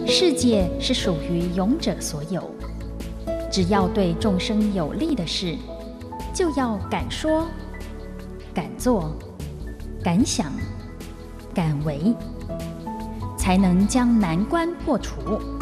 世界是属于勇者所有，只要对众生有利的事，就要敢说、敢做、敢想、敢为，才能将难关破除。